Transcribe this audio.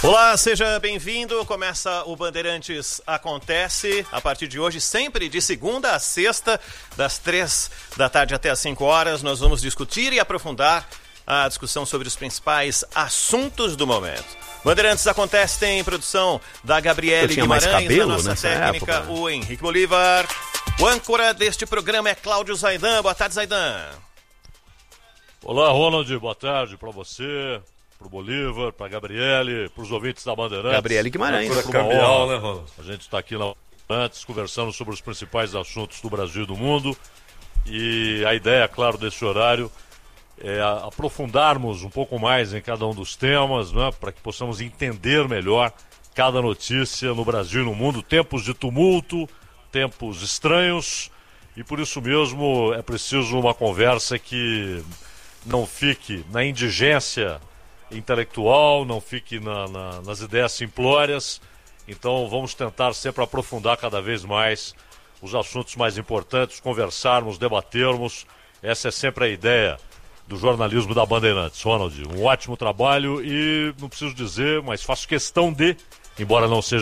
Olá, seja bem-vindo. Começa o Bandeirantes Acontece. A partir de hoje, sempre de segunda a sexta, das 3 da tarde até as 5 horas, nós vamos discutir e aprofundar a discussão sobre os principais assuntos do momento. Bandeirantes Acontece tem produção da Gabriele Guimarães, a nossa técnica, o Henrique Bolívar. O âncora deste programa é Cláudio Zaidan. Boa tarde, Zaidan. Olá, Ronald. Boa tarde para você, pro Bolívar, pra Gabriele, pros ouvintes da Bandeirantes. Gabriele Guimarães. Cambial, né, Ronald? A gente está aqui na Bandeirantes conversando sobre os principais assuntos do Brasil e do mundo. E a ideia, claro, desse horário é aprofundarmos um pouco mais em cada um dos temas, né, para que possamos entender melhor cada notícia no Brasil e no mundo. Tempos de tumulto, tempos estranhos, e por isso mesmo é preciso uma conversa que não fique na indigência intelectual, não fique nas ideias simplórias. Então vamos tentar sempre aprofundar cada vez mais os assuntos mais importantes, conversarmos, debatermos. Essa é sempre a ideia do jornalismo da Bandeirantes. Ronald, um ótimo trabalho e não preciso dizer, mas faço questão de, embora não seja